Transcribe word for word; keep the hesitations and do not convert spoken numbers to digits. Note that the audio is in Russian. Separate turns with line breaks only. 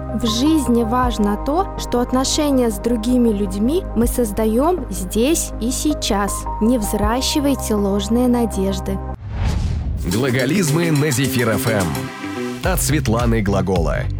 В жизни важно то, что отношения с другими людьми мы создаем здесь и сейчас. Не взращивайте ложные надежды.
Глаголизмы на Зефир эф эм от Светланы Глагола.